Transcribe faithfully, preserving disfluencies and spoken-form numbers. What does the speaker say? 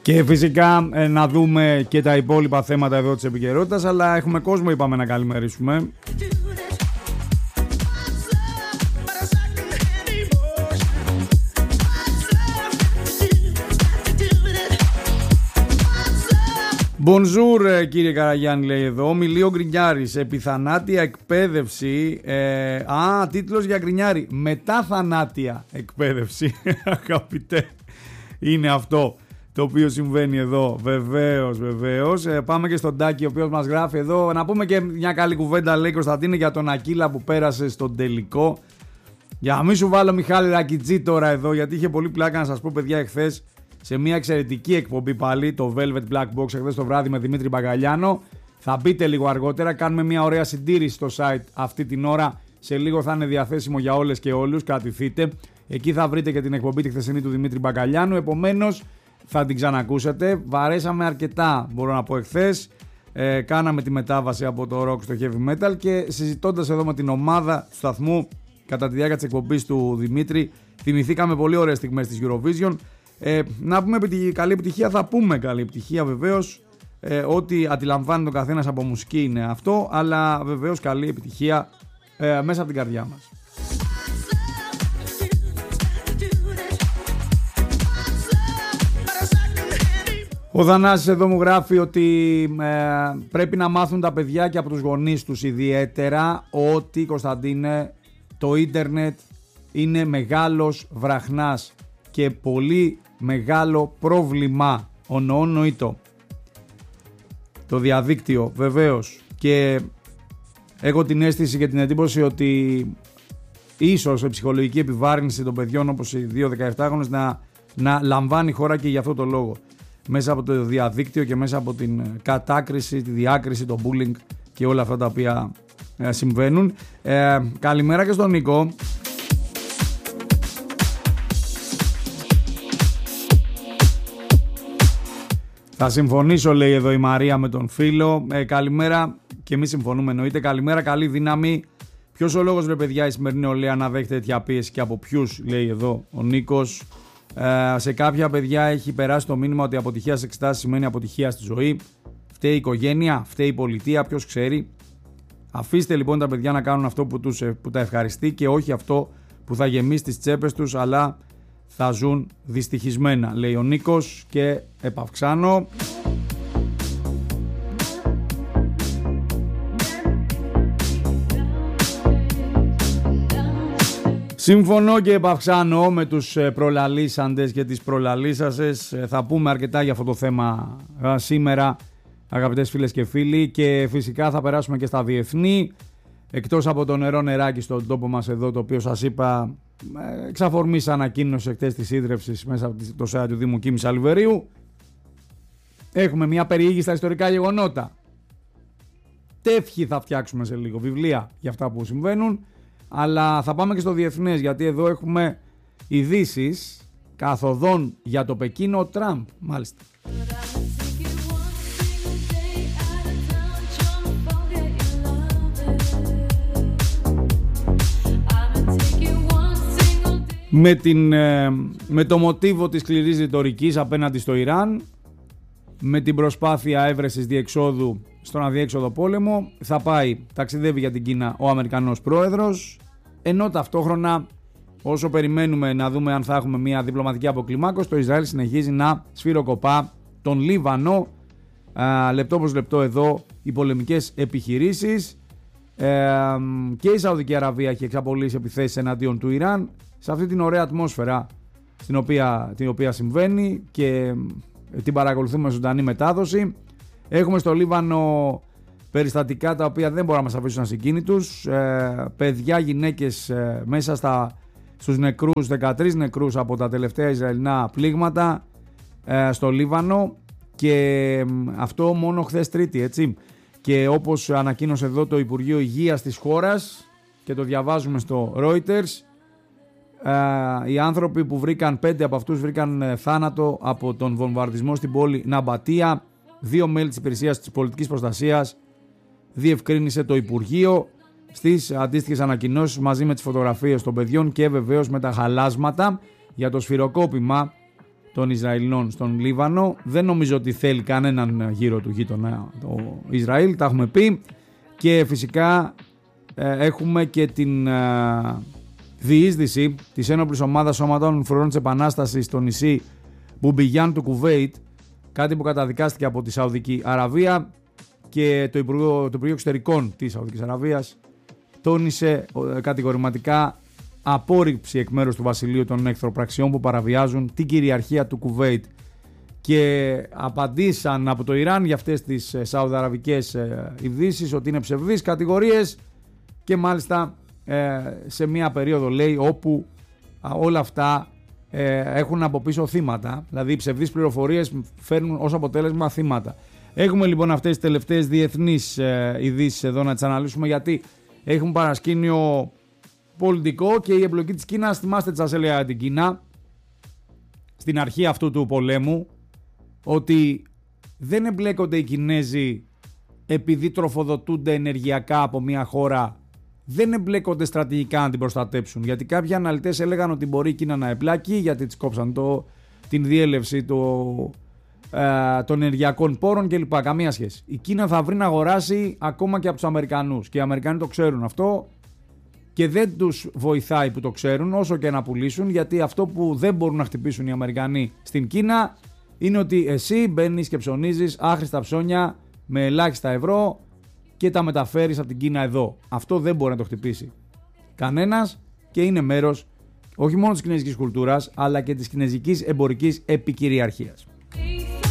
Και φυσικά ε, να δούμε και τα υπόλοιπα θέματα εδώ της επικαιρότητας, αλλά έχουμε κόσμο, είπαμε να καλημερίσουμε. Bonjour κύριε Καραγιάννη, λέει εδώ. Μιλεί Γκρινιάρης. Επιθανάτια εκπαίδευση. Ε, α, τίτλος για Γκρινιάρη. Μετά θανάτια εκπαίδευση. Αγαπητέ, είναι αυτό το οποίο συμβαίνει εδώ. Βεβαίως, βεβαίως. Ε, πάμε και στον Τάκη, ο οποίος μας γράφει εδώ. Να πούμε και μια καλή κουβέντα, λέει Κωνσταντίνε, για τον Ακύλα που πέρασε στον τελικό. Για να μην σου βάλω Μιχάλη Ρακιτζή τώρα εδώ, γιατί είχε πολύ πλάκα να σας πω, παιδιά, εχθές σε μια εξαιρετική εκπομπή πάλι, το Velvet Black Box, εχθές το βράδυ με Δημήτρη Μπαγκαλιάνο. Θα μπείτε λίγο αργότερα, κάνουμε μια ωραία συντήρηση στο site αυτή την ώρα. Σε λίγο θα είναι διαθέσιμο για όλες και όλους, κρατηθείτε. Εκεί θα βρείτε και την εκπομπή τη χθεσινή του Δημήτρη Μπαγκαλιάνου, επομένως θα την ξανακούσετε. Βαρέσαμε αρκετά, μπορώ να πω, εχθές. Ε, κάναμε τη μετάβαση από το rock στο heavy metal και συζητώντας εδώ με την ομάδα του σταθμού κατά τη διάρκεια της εκπομπής του Δημήτρη, θυμηθήκαμε πολύ ωραίες στιγμές της Eurovision. Ε, να πούμε καλή επιτυχία, θα πούμε καλή επιτυχία βεβαίως. Ε, ό,τι αντιλαμβάνεται ο καθένας από μουσική είναι αυτό, αλλά βεβαίως καλή επιτυχία ε, μέσα από την καρδιά μας. Ο Δανάσης εδώ μου γράφει ότι ε, πρέπει να μάθουν τα παιδιά και από τους γονείς τους ιδιαίτερα ότι, Κωνσταντίνε, το ίντερνετ είναι μεγάλος βραχνάς και πολύ μεγάλο πρόβλημα. Ονοονοήτο το διαδίκτυο, βεβαίως, και έχω την αίσθηση και την εντύπωση ότι ίσως η ψυχολογική επιβάρυνση των παιδιών όπως οι δύο δεκαεπτάγονες να, να λαμβάνει χώρα και για αυτό το λόγο, μέσα από το διαδίκτυο και μέσα από την κατάκριση, τη διάκριση, το bullying και όλα αυτά τα οποία ε, συμβαίνουν. Ε, καλημέρα και στον Νίκο. Θα συμφωνήσω, λέει εδώ η Μαρία, με τον φίλο. Ε, καλημέρα, και εμείς συμφωνούμε, εννοείται. Καλημέρα, καλή δύναμη. Ποιος ο λόγος, ρε παιδιά, η σημερινή νεολαία να δέχεται τέτοια πίεση και από ποιους, λέει εδώ ο Νίκος. Ε, σε κάποια παιδιά έχει περάσει το μήνυμα ότι αποτυχία σε εξετάσεις σημαίνει αποτυχία στη ζωή. Φταίει η οικογένεια, φταίει η πολιτεία, ποιος ξέρει. Αφήστε λοιπόν τα παιδιά να κάνουν αυτό που, τους, που τα ευχαριστεί και όχι αυτό που θα γεμίσει τις τσέπες τους, αλλά θα ζουν δυστυχισμένα, λέει ο Νίκος, και επαυξάνω. Συμφωνώ και επαυξάνω με τους προλαλήσαντες και τις προλαλήσασες. Θα πούμε αρκετά για αυτό το θέμα σήμερα, αγαπητές φίλες και φίλοι, και φυσικά θα περάσουμε και στα διεθνή. Εκτός από το νερό νεράκι στον τόπο μας εδώ, το οποίο σας είπα εξ αφορμής ανακοίνωση εκτές της ίδρυυσης μέσα από το site του Δήμου Κίμης Αλβερίου, έχουμε μια περιήγηση στα ιστορικά γεγονότα. Τεύχη θα φτιάξουμε σε λίγο, βιβλία για αυτά που συμβαίνουν, αλλά θα πάμε και στο διεθνές, γιατί εδώ έχουμε ειδήσεις καθοδόν για το Πεκίνο. Τραμπ, μάλιστα. Με, την, με το μοτίβο της σκληρής ρητορικής απέναντι στο Ιράν, με την προσπάθεια έβρεσης διεξόδου στον αδιέξοδο πόλεμο, θα πάει, ταξιδεύει για την Κίνα ο Αμερικανός πρόεδρος, ενώ ταυτόχρονα, όσο περιμένουμε να δούμε αν θα έχουμε μια διπλωματική αποκλιμάκωση, το Ισραήλ συνεχίζει να σφυροκοπά τον Λίβανο. Α, λεπτό προς λεπτό εδώ οι πολεμικές επιχειρήσεις, ε, και η Σαουδική Αραβία έχει εξαπολύσει επιθέσεις εναντίον του Ιράν, σε αυτή την ωραία ατμόσφαιρα στην οποία, την οποία συμβαίνει και την παρακολουθούμε ζωντανή μετάδοση. Έχουμε στο Λίβανο περιστατικά τα οποία δεν μπορούν να μας αφήσουν ασυγκίνητους. Ε, παιδιά, γυναίκες ε, μέσα στα, στους νεκρούς, δεκατρείς νεκρούς από τα τελευταία Ισραηλινά πλήγματα ε, στο Λίβανο, και ε, αυτό μόνο χθες Τρίτη, έτσι. Και όπως ανακοίνωσε εδώ το Υπουργείο Υγείας της χώρας και το διαβάζουμε στο Reuters, Uh, οι άνθρωποι που βρήκαν, πέντε από αυτούς βρήκαν uh, θάνατο από τον βομβαρδισμό στην πόλη Ναμπατία. Δύο μέλη της υπηρεσίας της πολιτικής προστασίας, διευκρίνησε το Υπουργείο στις αντίστοιχες ανακοινώσεις, μαζί με τις φωτογραφίες των παιδιών και βεβαίως με τα χαλάσματα για το σφυροκόπημα των Ισραηλινών στον Λίβανο. Δεν νομίζω ότι θέλει κανέναν γύρω του γείτονα το Ισραήλ, τα έχουμε πει. Και φυσικά ε, έχουμε και την ε, διείσδυση της ένοπλης ομάδας σώματων φρουρών της Επανάστασης στο νησί Μπουμπιγιάν του Κουβέιτ, κάτι που καταδικάστηκε από τη Σαουδική Αραβία, και το Υπουργείο, το Υπουργείο Εξωτερικών της Σαουδικής Αραβίας τόνισε ε, κατηγορηματικά απόρριψη εκ μέρους του Βασιλείου των εχθροπραξιών που παραβιάζουν την κυριαρχία του Κουβέιτ, και απαντήσαν από το Ιράν για αυτές τις ε, σαουδαραβικές ε, ειδήσεις ότι είναι ψευδείς κατηγορίες, και μάλιστα ε, σε μια περίοδο, λέει, όπου α, όλα αυτά ε, έχουν από πίσω θύματα, δηλαδή οι ψευδείς πληροφορίες φέρνουν ως αποτέλεσμα θύματα. Έχουμε λοιπόν αυτές τις τελευταίες διεθνείς ε, ειδήσεις εδώ να τις αναλύσουμε, γιατί έχουν παρασκήνιο πολιτικό και η εμπλοκή της Κίνας. Θυμάστε τι σας έλεγα για την Κίνα στην αρχή αυτού του πολέμου, ότι δεν εμπλέκονται οι Κινέζοι επειδή τροφοδοτούνται ενεργειακά από μια χώρα, δεν εμπλέκονται στρατηγικά να την προστατέψουν, γιατί κάποιοι αναλυτές έλεγαν ότι μπορεί η Κίνα να εμπλάκει γιατί της κόψαν το, την διέλευση το, ε, των ενεργειακών πόρων κλπ. Καμία σχέση. Η Κίνα θα βρει να αγοράσει ακόμα και από τους Αμερικανούς, και οι Αμερικανοί το ξέρουν αυτό και δεν τους βοηθάει που το ξέρουν όσο και να πουλήσουν, γιατί αυτό που δεν μπορούν να χτυπήσουν οι Αμερικανοί στην Κίνα είναι ότι εσύ μπαίνεις και ψωνίζεις άχρηστα ψώνια με ελάχιστα ευρώ και τα μεταφέρεις από την Κίνα εδώ. Αυτό δεν μπορεί να το χτυπήσει κανένας, και είναι μέρος όχι μόνο της κινέζικης κουλτούρας αλλά και της κινέζικης εμπορικής επικυριαρχίας.